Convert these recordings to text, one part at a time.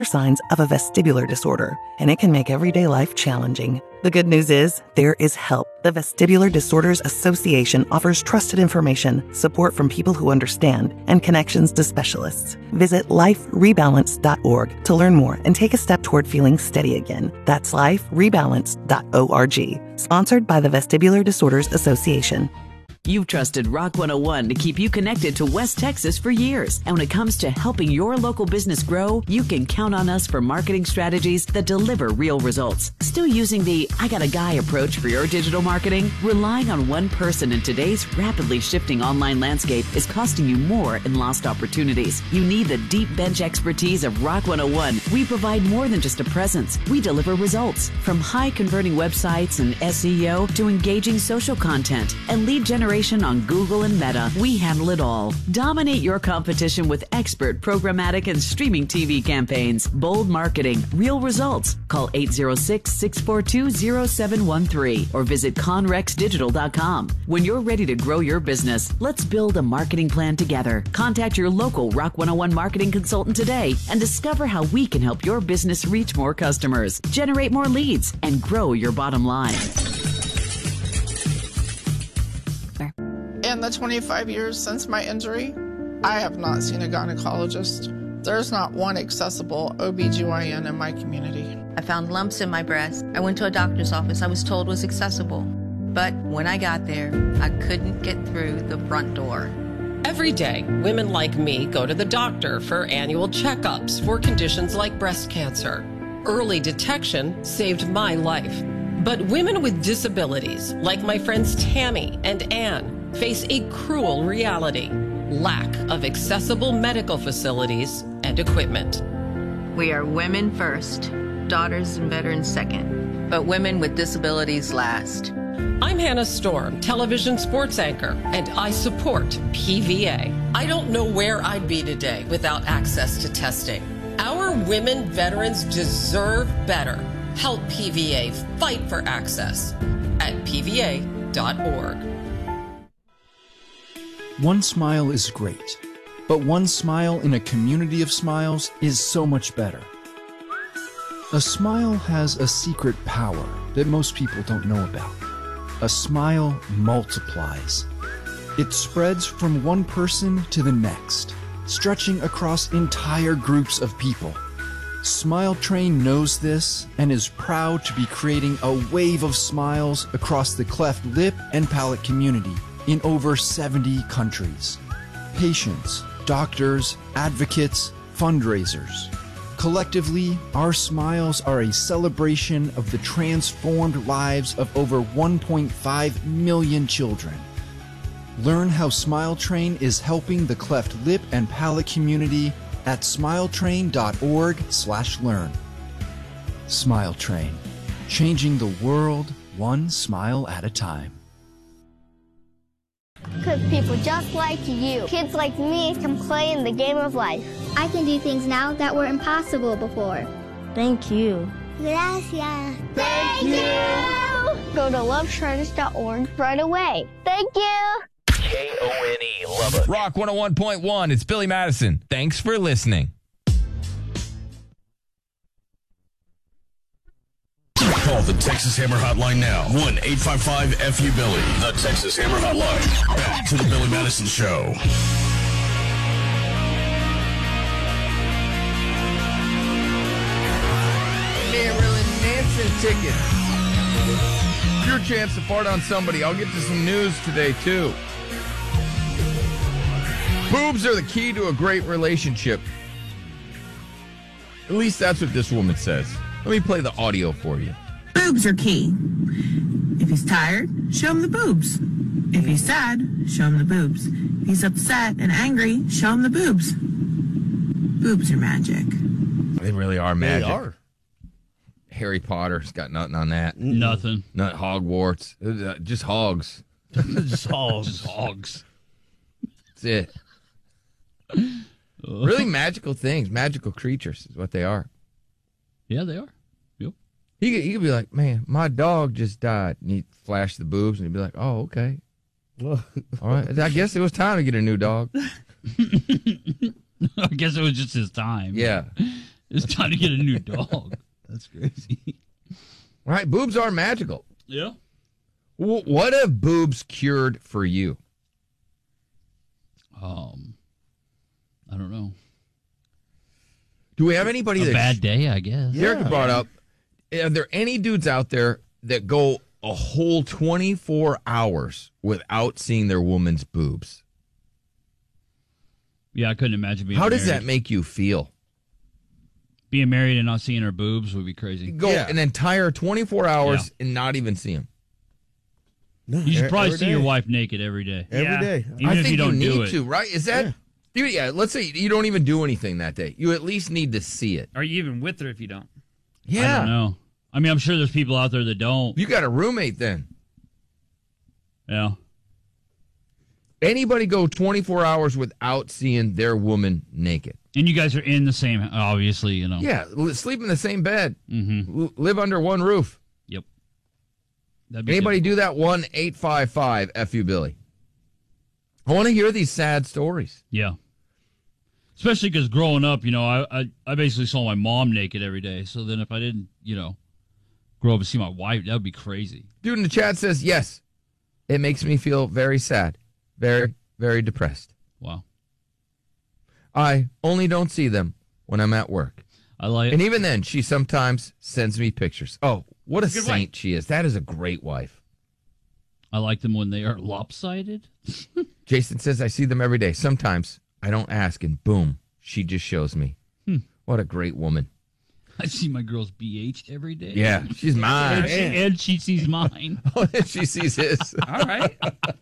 signs of a vestibular disorder, and it can make everyday life challenging. The good news is there is help. The Vestibular Disorders Association offers trusted information, support from people who understand, and connections to specialists. Visit liferebalance.org to learn more and take a step toward feeling steady again. That's liferebalance.org. Sponsored by the Vestibular Disorders Association. You've trusted Rock 101 to keep you connected to West Texas for years. And when it comes to helping your local business grow, you can count on us for marketing strategies that deliver real results. Still using the I got a guy approach for your digital marketing? Relying on one person in today's rapidly shifting online landscape is costing you more in lost opportunities. You need the deep bench expertise of Rock 101. We provide more than just a presence. We deliver results. From high converting websites and SEO to engaging social content and lead generation on Google and Meta, we handle it all. Dominate your competition with expert programmatic and streaming TV campaigns. Bold marketing, real results. Call 806-642-0713 or visit conrexdigital.com. When you're ready to grow your business, let's build a marketing plan together. Contact your local Rock 101 marketing consultant today and discover how we can help your business reach more customers, generate more leads, and grow your bottom line. In the 25 years since my injury, I have not seen a gynecologist. There's not one accessible OBGYN in my community. I found lumps in my breast. I went to a doctor's office I was told was accessible. But when I got there, I couldn't get through the front door. Every day, women like me go to the doctor for annual checkups for conditions like breast cancer. Early detection saved my life. But women with disabilities, like my friends Tammy and Ann, face a cruel reality: lack of accessible medical facilities and equipment. We are women first, daughters and veterans second, but women with disabilities last. I'm Hannah Storm, television sports anchor, and I support PVA. I don't know where I'd be today without access to testing. Our women veterans deserve better. Help PVA fight for access at pva.org. One smile is great, but one smile in a community of smiles is so much better. A smile has a secret power that most people don't know about. A smile multiplies. It spreads from one person to the next, stretching across entire groups of people. Smile Train knows this and is proud to be creating a wave of smiles across the cleft lip and palate community in over 70 countries. Patients, doctors, advocates, fundraisers. Collectively, our smiles are a celebration of the transformed lives of over 1.5 million children. Learn how Smile Train is helping the cleft lip and palate community at smiletrain.org/learn. Smile Train, changing the world one smile at a time. Because people just like you, kids like me, can play in the game of life. I can do things now that were impossible before. Thank you. Gracias. Thank you. Go to lovetrends.org right away. Thank you. KONE, love it. Rock 101.1, it's Billy Madison. Thanks for listening. Call the Texas Hammer Hotline now. 1-855-FU-BILLY. The Texas Hammer Hotline. Back to the Billy Madison Show. Marilyn Manson tickets. Your chance to fart on somebody. I'll get to some news today, too. Boobs are the key to a great relationship. At least that's what this woman says. Let me play the audio for you. Boobs are key. If he's tired, show him the boobs. If he's sad, show him the boobs. If he's upset and angry, show him the boobs. Boobs are magic. They really are magic. They are. Harry Potter's got nothing on that. Nothing. Not Hogwarts. Just hogs. Just hogs. Just hogs. That's it. Really magical things. Magical creatures is what they are. Yeah, they are. Yep. He could be like, man, my dog just died. And he'd flash the boobs and he'd be like, oh, okay. All right. I guess it was time to get a new dog. I guess it was just his time. Yeah. It's time to get a new dog. That's crazy. Right, boobs are magical. Yeah. What have boobs cured for you? I don't know. Do we have anybody A bad day, I guess. Eric brought up, are there any dudes out there that go a whole 24 hours without seeing their woman's boobs? Yeah, I couldn't imagine being How married. does that make you feel? Being married and not seeing her boobs would be crazy. Go an entire 24 hours and not even see them. You should probably see your wife naked every day. Every day. Even I if think you don't need do it. to, right? Is that... Dude, let's say you don't even do anything that day. You at least need to see it. Are you even with her if you don't? Yeah. I don't know. I mean, I'm sure there's people out there that don't. You got a roommate then. Yeah. Anybody go 24 hours without seeing their woman naked? And you guys are in the same, obviously, you know. Yeah, sleep in the same bed. Mm-hmm. Live under one roof. Yep. Anybody do that? 1-855-FU-Billy. I want to hear these sad stories. Yeah. Especially because growing up, you know, I basically saw my mom naked every day. So then if I didn't, you know, grow up and see my wife, that would be crazy. Dude in the chat says, yes, it makes me feel very sad. Very, very depressed. Wow. I only don't see them when I'm at work. I like, and even then, she sometimes sends me pictures. Oh, what a Good saint wife. she is. That is a great wife. I like them when they are lopsided. Jason says, I see them every day. Sometimes I don't ask, and boom, she just shows me. What a great woman. I see my girl's BH every day. Yeah, she's mine. And she sees mine. Oh, and she sees his. All right.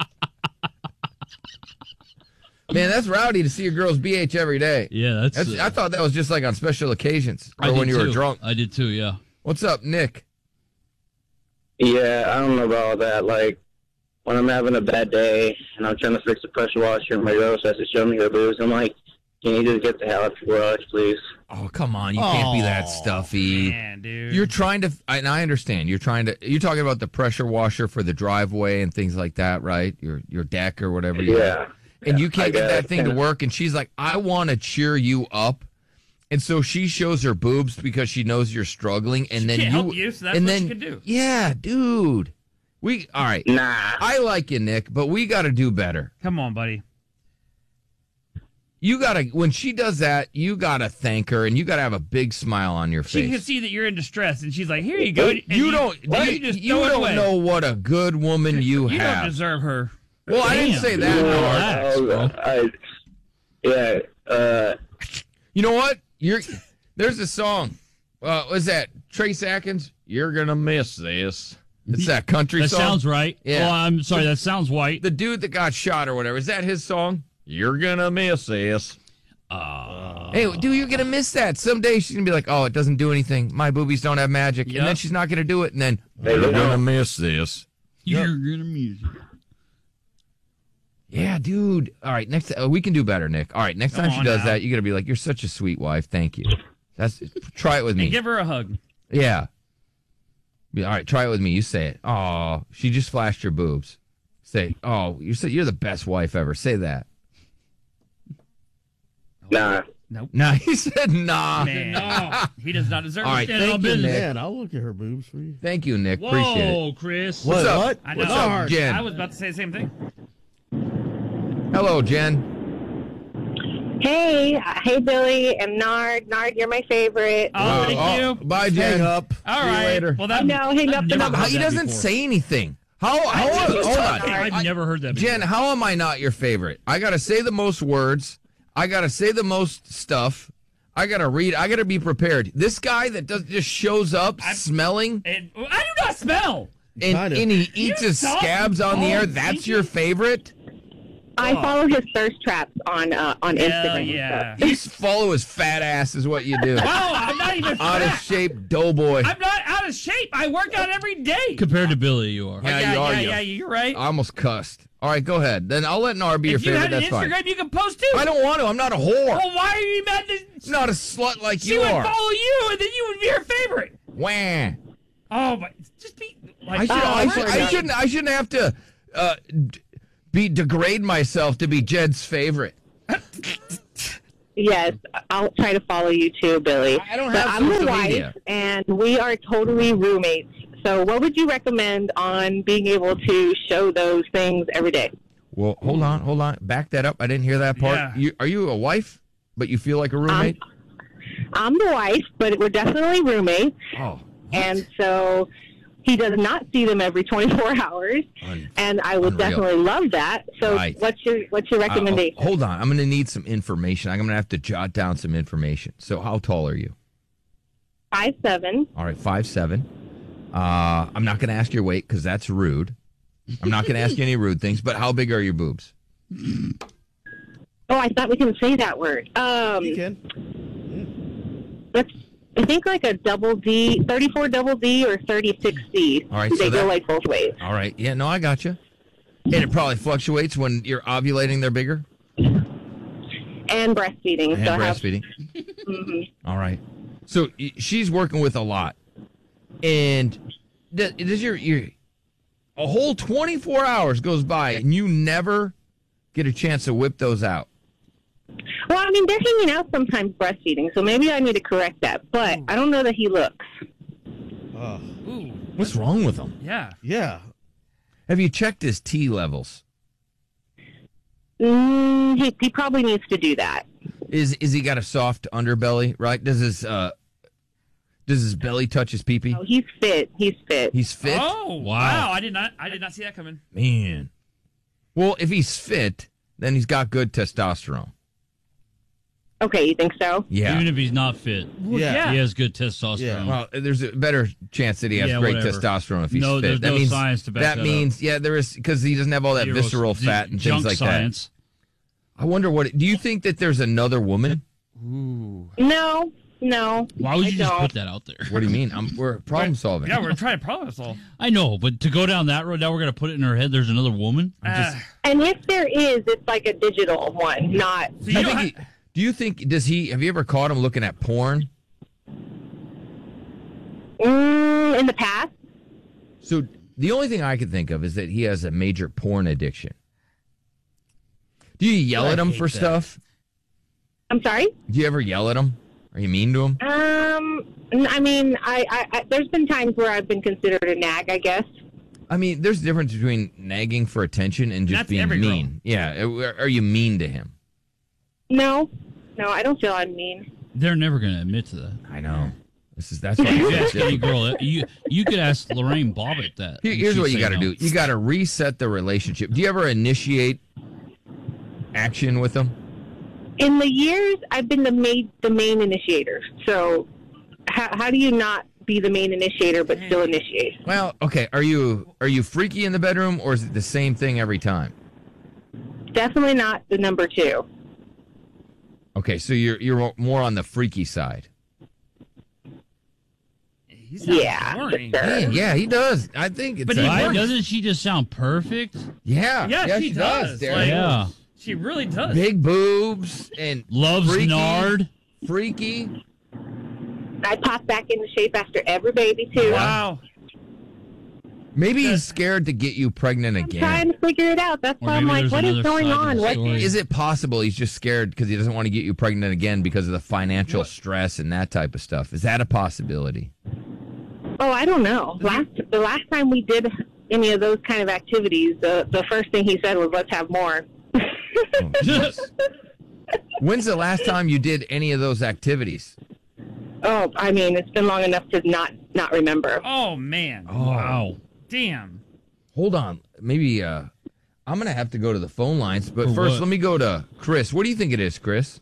Man, that's rowdy to see your girl's BH every day. Yeah, that's I thought that was just like on special occasions or when you were drunk. I did too, yeah. What's up, Nick? Yeah, I don't know about all that. Like, when I'm having a bad day and I'm trying to fix the pressure washer and my girl says to show me her boobs, I'm like, can you just get the hell out of your garage, please? Oh, come on. You can't be that stuffy. Man, dude. You're trying to, and I understand, you're talking about the pressure washer for the driveway and things like that, right? Your deck or whatever. Yeah. And you can't get that thing to work. And she's like, I want to cheer you up. And so she shows her boobs because she knows you're struggling. And then can't help you, so that's what you can do. Yeah, dude. All right. Nah. I like you, Nick, but we got to do better. Come on, buddy. You got to, when she does that, you got to thank her and you got to have a big smile on your She face. can see that you're in distress, and she's like, "Here you go." And You don't know know what a good woman you You have. don't deserve her. Well, I didn't say that. You know what? There's a song. Was that Trace Atkins? You're gonna miss this. It's that country That song. sounds right. Yeah. Oh, I'm sorry. That sounds white. The dude that got shot or whatever. Is that his song? You're gonna miss this. Hey, dude, you're gonna miss that. Someday she's gonna be like, oh, it doesn't do anything. My boobies don't have magic. Yep. And then she's not gonna do it. And then you're gonna miss this. You're gonna miss it. Yeah, dude. All right, next we can do better, Nick. All right, next time she does that, you're gonna be like, "You're such a sweet wife. Thank you." Try it with me. And give her a hug. Yeah. All right, try it with me. You say it. Oh, she just flashed your boobs. Say, oh, you're the best wife ever. Say that. Nah. Nope. Nah, he said nah. Man, no, he does not deserve All to right, stand on thank you, business. Nick. Man, I'll look at her boobs for you. Thank you, Nick. Whoa, Appreciate it. Chris. What's up? What? I What's know. up, Jen? I was about to say the same thing. Hello, Jen. Hey, Billy and Nard. Nard, you're my favorite. Oh, thank you. Bye, Jen. Hang up. All See you right. later. Well, that No, hang up the number. He doesn't say anything. Hold on. I've never heard that before. Jen, how am I not your favorite? I got to say the most words. I got to say the most stuff. I got to read. I got to be prepared. This guy that just shows up smelling. And I do not smell. And he eats his scabs on the air. That's your favorite? I follow his thirst traps on Instagram. Yeah. You follow his fat ass is what you do. Wow, I'm not even Out of fat. shape doughboy. I'm not out of shape. I work out every day. Compared to Billy, you are. Yeah, you are. Yeah, you're right. I almost cussed. All right, go ahead. Then I'll let Nar be your If you favorite. had an That's fine. Instagram, you can post too. I don't want to. I'm not a whore. Well, why are you mad that Not a slut like she you would are. follow you and then you would be her favorite? Wah. Oh, but just be like I shouldn't have to degrade myself to be Jed's favorite. Yes, I'll try to follow you too, Billy. I don't But have I'm the social wife, media. and we are totally roommates. So what would you recommend on being able to show those things every day? Well, hold on. Back that up. I didn't hear that part. Yeah. Are you a wife, but you feel like a roommate? I'm the wife, but we're definitely roommates. Oh. And so he does not see them every 24 hours, and I would Unreal. definitely love that. So Right. what's your recommendation? Hold on. I'm going to need some information. I'm going to have to jot down some information. So how tall are you? 5'7". All right, 5'7". I'm not going to ask your weight because that's rude. I'm not going to ask you any rude things, but how big are your boobs? Oh, I thought we couldn't say that word. You can. I think like a double D, 34 double D or 36D. All right, They so go that- like both ways. All right. Yeah, no, I got you. And it probably fluctuates when you're ovulating, they're bigger? And breastfeeding. And so I have- breastfeeding. Mhm. All right. So she's working with a lot. And does your a whole 24 hours goes by and you never get a chance to whip those out? Well, I mean, they're hanging out sometimes breastfeeding, so maybe I need to correct that. But I don't know that he looks. What's wrong with him? Yeah. Yeah. Have you checked his T levels? He probably needs to do that. Is he got a soft underbelly, right? Does his belly touch his pee-pee? Oh, he's fit. He's fit. He's fit? Oh, wow. I did not see that coming. Man. Well, if he's fit, then he's got good testosterone. Okay, you think so? Yeah. Even if he's not fit. Yeah. He has good testosterone. Yeah. Well, there's a better chance that he has Yeah, great whatever. testosterone if he's No, fit. there's no science to back that means, up. yeah, there is, because he doesn't have all that Zero visceral fat and junk things like science. that. I wonder do you think that there's another woman? No. Why would I you just don't. put that out there? What do you mean? We're problem solving. Yeah, we're trying to problem solve. I know, but to go down that road, now we're going to put it in her head there's another woman? And if there is, it's like a digital one, not. Do you think, have you ever caught him looking at porn? In the past? So the only thing I can think of is that he has a major porn addiction. Do you yell I at him hate for that. stuff? I'm sorry? Do you ever yell at him? Are you mean to him? I mean, I there's been times where I've been considered a nag, I guess. I mean, there's a difference between nagging for attention and just That's being every girl. mean. Yeah, are you mean to him? No, I don't feel I'm mean. They're never going to admit to that. I know. That's what You ask any girl. You could ask Lorraine Bobbitt that. Here's She'd what you say got to no. do. You got to reset the relationship. Do you ever initiate action with them? In the years, I've been the main initiator. So, how do you not be the main initiator but still initiate? Well, okay. Are you freaky in the bedroom, or is it the same thing every time? Definitely not the number two. Okay, so you're more on the freaky side. Yeah, for sure. Man, yeah, he does. I think it's. But doesn't she just sound perfect? Yeah, she does. Derek. Like, Yeah. She really does. Big boobs and Loves freaky, Nard. Freaky. I pop back into shape after every baby too. Wow. Maybe he's scared to get you pregnant I'm again. trying to figure it out. That's Or why I'm maybe like, there's what is another going side to on? the What? story. Is it possible he's just scared because he doesn't want to get you pregnant again because of the financial stress and that type of stuff? Is that a possibility? Oh, I don't know. The last time we did any of those kind of activities, the first thing he said was, "Let's have more." When's the last time you did any of those activities? Oh, I mean, it's been long enough to not remember. Oh, man. Wow. Damn. Hold on. Maybe I'm going to have to go to the phone lines, but For first what? let me go to Chris. What do you think it is, Chris?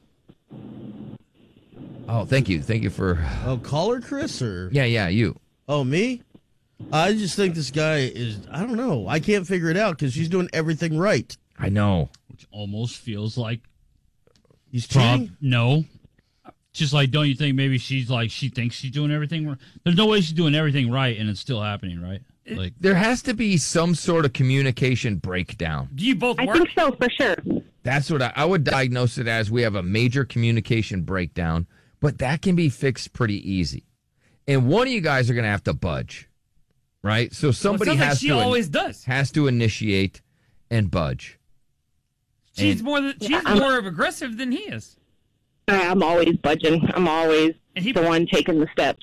Oh, thank you. Thank you for... Oh, caller Chris or? Yeah, you. Oh, me? I just think this guy is, I don't know. I can't figure it out because she's doing everything right. I know. Which almost feels like He's cheating? No. Just like, don't you think maybe she's like, she thinks she's doing everything right? There's no way she's doing everything right and it's still happening, right? Like, There has to be some sort of communication breakdown. Do you both I work? think so for sure. That's what I would diagnose it as. We have a major communication breakdown, but that can be fixed pretty easy. And one of you guys are going to have to budge, right? So somebody sounds like has she to always does. has to initiate and budge. She's And- more aggressive than he is. I'm always budging. I'm always the one taking the steps.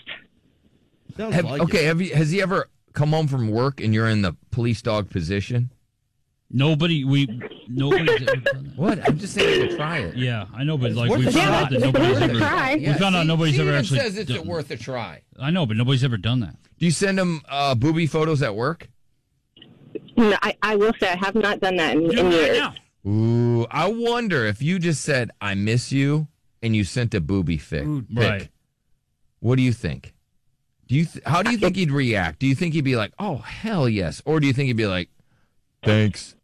Has he ever come home from work and you're in the police dog position? Nobody's ever done that. What? I'm just saying to try it. Yeah, I know, but like Worth we a found shot. out that nobody's ever. Yeah, We found out nobody's she ever even actually. says it's done- worth a try. I know, but nobody's ever done that. Do you send them booby photos at work? No, I will say I have not done that in years. Ooh, I wonder if you just said "I miss you" and you sent a booby pic. Right. What do you think? How do you think he'd react? Do you think he'd be like, "Oh hell yes," or do you think he'd be like, "Thanks"?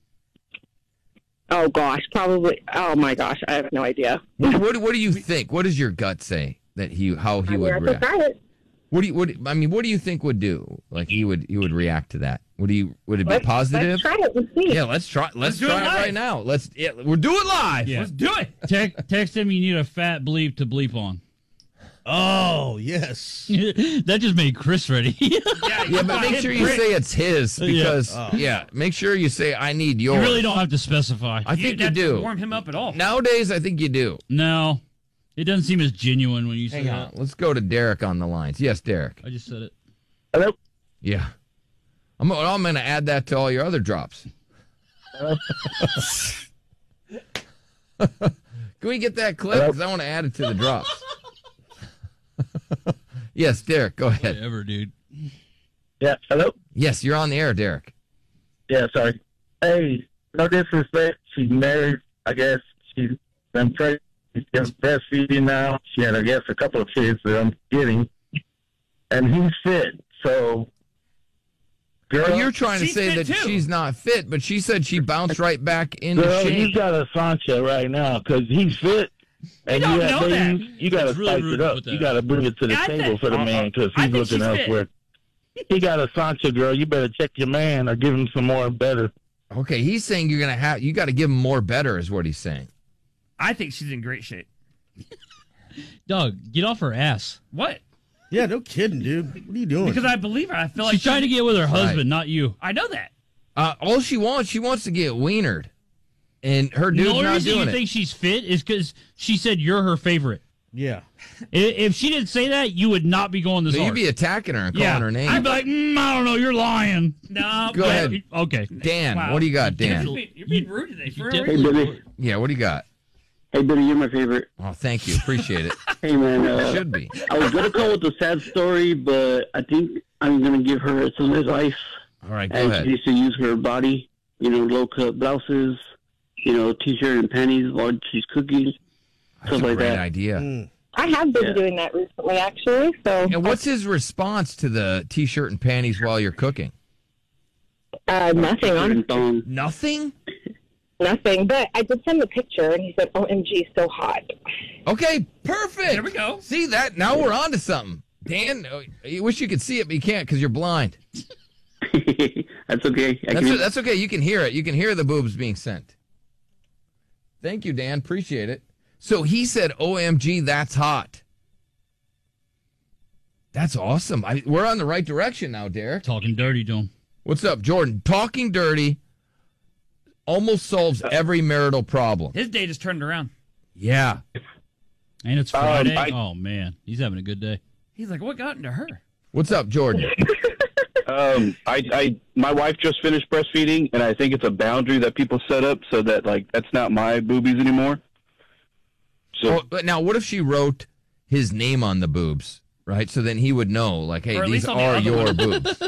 Oh gosh, probably. Oh my gosh, I have no idea. What do you think? What does your gut say that how he would react? What do you think would do? Like he would react to that? Would it be positive? Let's try it and see. Yeah, let's try. Let's do try it it right now. We'll do it live. Yeah. Let's do it. Text him. You need a fat bleep to bleep on. Oh yes, that just made Chris ready. Yeah, but make sure you say it's his because make sure you say I need yours. You really don't have to specify. I think you have do. to warm him up at all. Nowadays, I think you do. No, it doesn't seem as genuine when you say Hang on. Let's go to Derek on the lines. Yes, Derek. I just said it. Hello? Yeah. I'm going to add that to all your other drops. Can we get that clip? Because I want to add it to the drops. Yes, Derek, go ahead. Whatever, dude. Yeah, hello? Yes, you're on the air, Derek. Yeah, sorry. Hey, no disrespect. She's married. I guess she's been pregnant. She's breastfeeding now. She had, I guess, a couple of kids that I'm getting. And he's fit. So, girl, You're trying to say that she's not fit, but she said she bounced right back into girl, shape. you got a Sancho right now because he's fit. And don't you know babies, that. you got to It's really spice rude it to up. put that You got to bring it to the Yeah, I table think- for the man because I he's think she's looking elsewhere. He got a Sancho, girl. You better check your man or give him some more better. Okay, he's saying you got to give him more better is what he's saying. I think she's in great shape. Doug, get off her ass. What? Yeah, no kidding, dude. What are you doing? Because I believe her. I feel like She's trying to get with her husband, Right. not you. I know that. All she wants to get wienered. And her The dude's only not reason doing you it. think she's fit is because she said you're her favorite. Yeah. If she didn't say that, you would not be going this So hard. you'd be attacking her and calling her name. I'd be like, I don't know, you're lying. No. Go ahead. Okay. Dan, Wow. what do you got, Dan? You're being rude today. For a Hey, reason. Billy. Yeah, what do you got? Hey, Billy, you're my favorite. Oh, thank you. Appreciate it. Hey, man. Should be. I was going to call with a sad story, but I think I'm going to give her some advice. All right, go And ahead. she needs to use her body, low-cut blouses, T-shirt and panties while she's cooking, That's stuff a like great that. idea. I have been doing that recently, actually. So And what's his response to the T-shirt and panties while you're cooking? nothing on Nothing? nothing. But I did send him a picture, and he said, "OMG, so hot." Okay, perfect. There we go. See that? Now we're on to something. Dan, you wish you could see it, but you can't because you're blind. That's okay. That's okay. You can hear it. You can hear the boobs being sent. Thank you, Dan. Appreciate it. So he said, OMG, that's hot. That's awesome. We're on the right direction now, Derek. Talking dirty to him. What's up, Jordan? Talking dirty almost solves every marital problem. His day just turned around. Yeah. And it's Friday. Oh, man. He's having a good day. He's like, what got into her? What's up, Jordan? My wife just finished breastfeeding, and I think it's a boundary that people set up so that, that's not my boobies anymore. So, but now, what if she wrote his name on the boobs, right? So then he would know, hey, these are your boobs.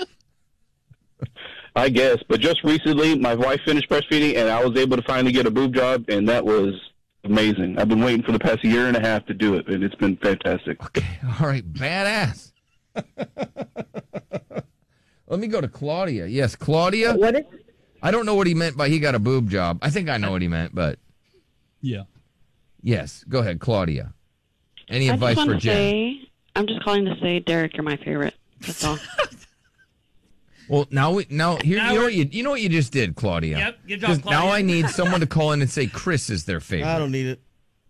I guess. But just recently, my wife finished breastfeeding, and I was able to finally get a boob job, and that was amazing. I've been waiting for the past year and a half to do it, and it's been fantastic. Okay. All right. Badass. Let me go to Claudia. Yes, Claudia. I don't know what he meant by he got a boob job. I think I know what he meant, but yeah. Yes, go ahead, Claudia. Any I advice just for want to Jen? say, I'm just calling to say, Derek, you're my favorite. That's all. Well, you know what you just did, Claudia. Yep, good job, 'Cause Claudia. Now I need someone to call in and say Chris is their favorite. I don't need it.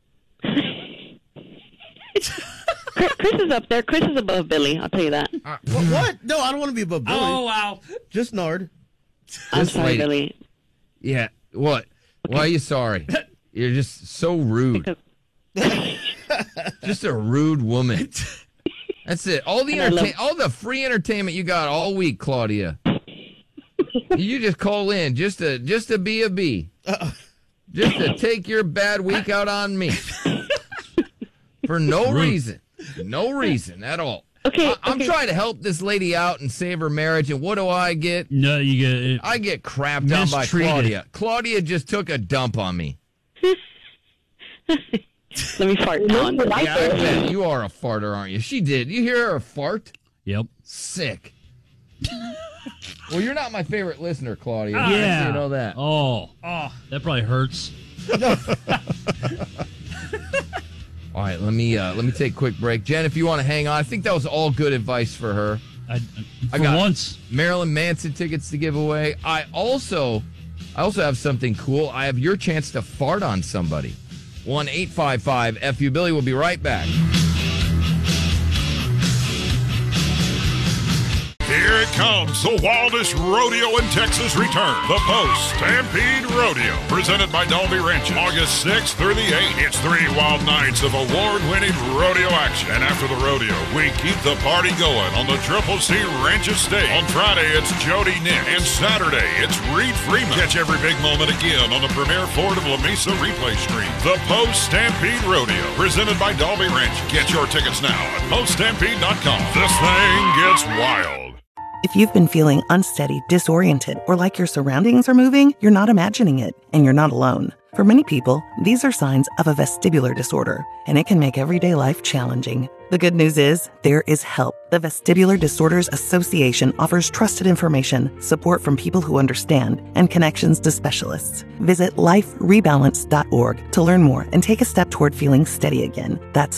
Chris is up there. Chris is above Billy. I'll tell you that. What? No, I don't want to be above Billy. Oh, wow. Just Nard. I'm This sorry, lady- Billy. Yeah. What? Why are you sorry? You're just so rude. Just a rude woman. That's it. All the free entertainment you got all week, Claudia. You just call in just to be a bee. Just to take your bad week out on me. For no reason. No reason at all. Okay, I'm trying to help this lady out and save her marriage, and what do I get? No, you get it. I get crapped on by Claudia. Claudia just took a dump on me. Let me fart on. Yeah, I bet. You are a farter, aren't you? She did. You hear her fart? Yep. Sick. Well, you're not my favorite listener, Claudia. Yeah. You know that. Oh, that probably hurts. All right, let me take a quick break. Jen, if you want to hang on, I think that was all good advice for her. I got once Marilyn Manson tickets to give away. I also have something cool. I have your chance to fart on somebody. 1-855-FU-BILLY. We'll be right back. Here it comes. The wildest rodeo in Texas return. The Post Stampede Rodeo. Presented by Dalby Ranches. August 6th through the 8th. It's 3 wild nights of award-winning rodeo action. And after the rodeo, we keep the party going on the Triple C Ranches stage. On Friday, it's Jody Nick. And Saturday, it's Reed Freeman. Catch every big moment again on the premier Ford of La Mesa replay stream. The Post Stampede Rodeo. Presented by Dalby Ranch. Get your tickets now at poststampede.com. This thing gets wild. If you've been feeling unsteady, disoriented, or like your surroundings are moving, you're not imagining it, and you're not alone. For many people, these are signs of a vestibular disorder, and it can make everyday life challenging. The good news is, there is help. The Vestibular Disorders Association offers trusted information, support from people who understand, and connections to specialists. Visit liferebalance.org to learn more and take a step toward feeling steady again. That's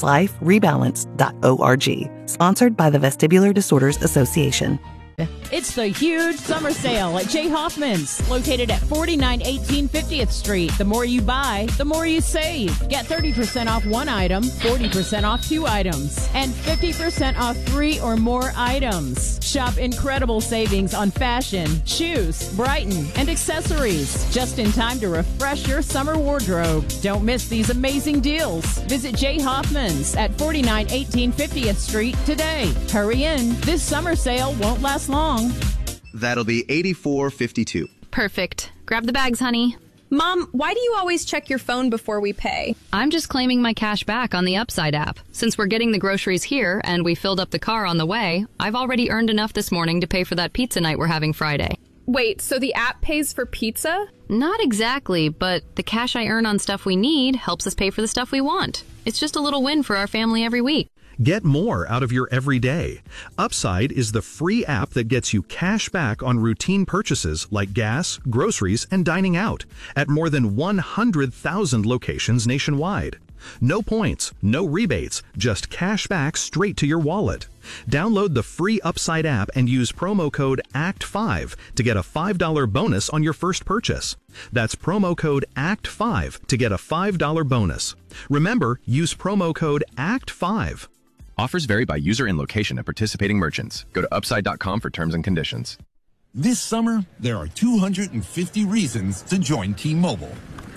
liferebalance.org. Sponsored by the Vestibular Disorders Association. It's the huge summer sale at J. Hoffman's, located at 4918 50th Street. The more you buy, the more you save. Get 30% off one item, 40% off two items, and 50% off 3 or more items. Shop incredible savings on fashion, shoes, Brighton, and accessories, just in time to refresh your summer wardrobe. Don't miss these amazing deals. Visit J. Hoffman's at 4918 50th Street today. Hurry in. This summer sale won't last long. That'll be $84.52. Perfect. Grab the bags, honey. Mom, why do you always check your phone before we pay? I'm just claiming my cash back on the Upside app. Since we're getting the groceries here and we filled up the car on the way, I've already earned enough this morning to pay for that pizza night we're having Friday. Wait, so the app pays for pizza? Not exactly, but the cash I earn on stuff we need helps us pay for the stuff we want. It's just a little win for our family every week. Get more out of your everyday. Upside is the free app that gets you cash back on routine purchases like gas, groceries, and dining out at more than 100,000 locations nationwide. No points, no rebates, just cash back straight to your wallet. Download the free Upside app and use promo code ACT5 to get a $5 bonus on your first purchase. That's promo code ACT5 to get a $5 bonus. Remember, use promo code ACT5. Offers vary by user and location at participating merchants. Go to upside.com for terms and conditions. This summer, there are 250 reasons to join T-Mobile.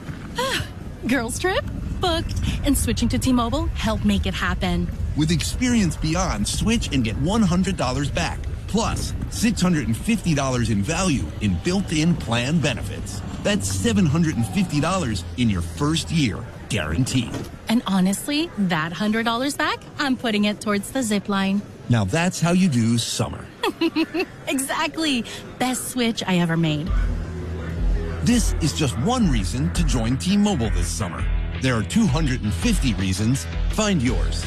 Girls trip? Booked. And switching to T-Mobile helped make it happen. With Experience Beyond, switch and get $100 back. Plus, $650 in value in built-in plan benefits. That's $750 in your first year. Guaranteed. And honestly, that $100 back, I'm putting it towards the zip line. Now that's how you do summer. Exactly. Best switch I ever made. This is just one reason to join T-Mobile this summer. There are 250 reasons. Find yours.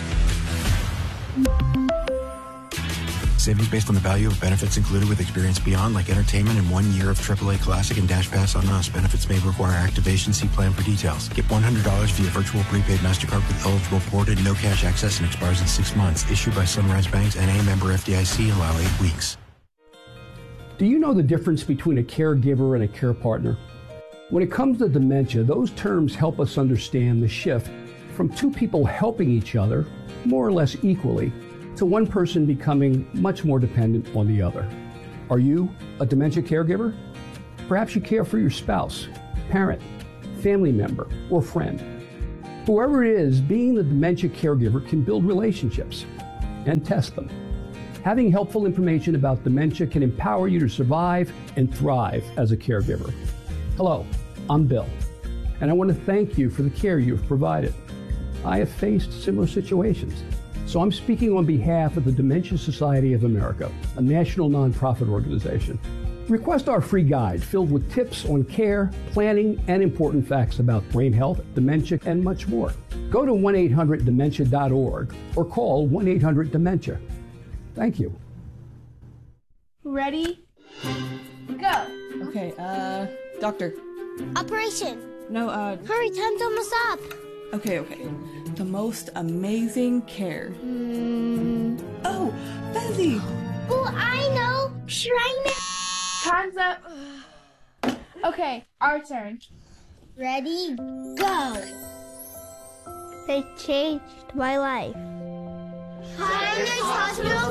Savings based on the value of benefits included with Experience Beyond, like entertainment and 1 year of AAA Classic and Dash Pass on us. Benefits may require activation. See plan for details. Get $100 via virtual prepaid MasterCard with eligible ported, no cash access, and expires in 6 months. Issued by Sunrise Banks, N.A. member FDIC. Allow 8 weeks. Do you know the difference between a caregiver and a care partner? When it comes to dementia, those terms help us understand the shift from two people helping each other, more or less equally, to one person becoming much more dependent on the other. Are you a dementia caregiver? Perhaps you care for your spouse, parent, family member, or friend. Whoever it is, being the dementia caregiver can build relationships and test them. Having helpful information about dementia can empower you to survive and thrive as a caregiver. Hello, I'm Bill, and I want to thank you for the care you've provided. I have faced similar situations, so I'm speaking on behalf of the Dementia Society of America, a national nonprofit organization. Request our free guide filled with tips on care, planning, and important facts about brain health, dementia, and much more. Go to 1-800-DEMENTIA.org or call 1-800-DEMENTIA. Thank you. Ready? Go. Okay, doctor. Operation. No, Hurry, time's almost up. Okay. The most amazing care. Oh, Fezzy. Oh, I know. Shrine. Time's up. Okay, our turn. Ready? Go. They changed my life. Highness Hospital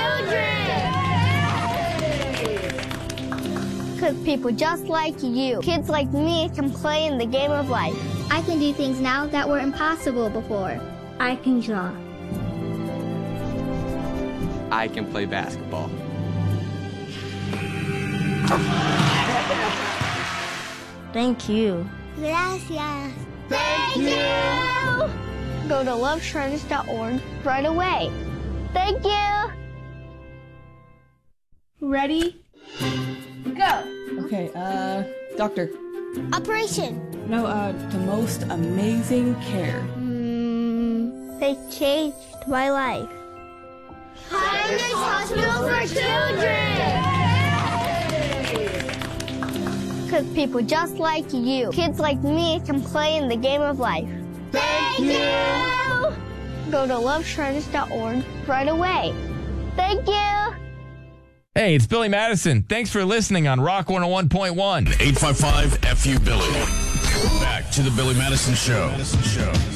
for Children! Because people just like you, kids like me, can play in the game of life. I can do things now that were impossible before. I can draw. I can play basketball. Thank you. Gracias. Thank you! Go to loveshriners.org right away. Thank you! Ready? Go! Okay, doctor. Operation. No, the most amazing care. They changed my life. Highness Hospital for Children! Because people just like you, kids like me, can play in the game of life. Thank you! Go to loveshriners.org right away. Thank you! Hey, it's Billy Madison. Thanks for listening on Rock 101.1. 855 FU Billy. Back to the Billy Madison Show.